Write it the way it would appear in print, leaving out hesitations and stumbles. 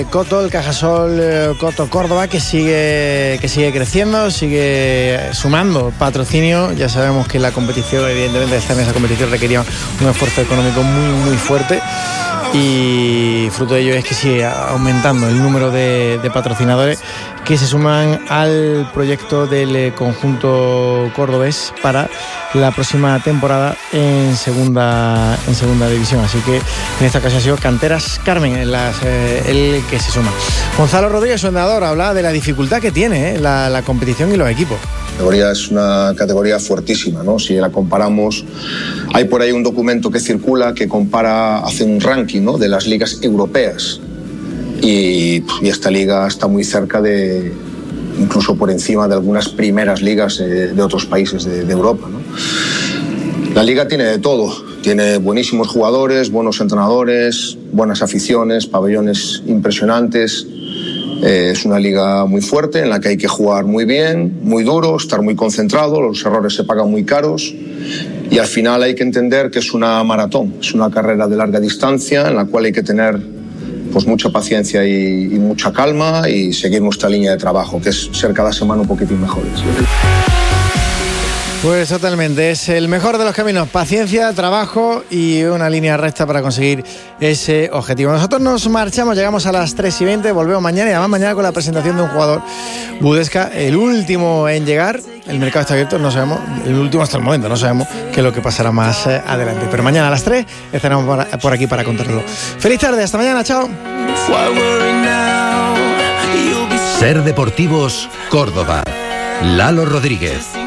Coto, el Cajasol Coto Córdoba, que sigue creciendo, sigue sumando patrocinio. Ya sabemos que la competición, evidentemente, estar en esa competición requería un esfuerzo económico muy, muy fuerte. Y fruto de ello es que sigue aumentando el número de patrocinadores que se suman al proyecto del conjunto cordobés para la próxima temporada en segunda división. Así que en esta ocasión ha sido Canteras Carmen el que se suma. Gonzalo Rodríguez, su entrenador, habla de la dificultad que tiene la competición y los equipos. La categoría es una categoría fuertísima, ¿no? Si la comparamos, hay por ahí un documento que circula que hace un ranking, ¿no?, de las ligas europeas, y esta liga está muy cerca incluso por encima de algunas primeras ligas de otros países de Europa, ¿no? La liga tiene de todo, tiene buenísimos jugadores, buenos entrenadores, buenas aficiones, pabellones impresionantes. Es una liga muy fuerte en la que hay que jugar muy bien, muy duro, estar muy concentrado, los errores se pagan muy caros y al final hay que entender que es una maratón, es una carrera de larga distancia en la cual hay que tener pues mucha paciencia y mucha calma y seguir nuestra línea de trabajo, que es ser cada semana un poquitín mejores. Pues totalmente, es el mejor de los caminos: paciencia, trabajo y una línea recta para conseguir ese objetivo. Nosotros nos marchamos, llegamos a las 3:20, volvemos mañana, y además mañana con la presentación de un jugador, Budesca, el último en llegar. El mercado está abierto, no sabemos, el último hasta el momento, no sabemos qué es lo que pasará más adelante. Pero mañana a las 3 estaremos por aquí para contarlo. Feliz tarde, hasta mañana, chao. Ser Deportivos Córdoba. Lalo Rodríguez.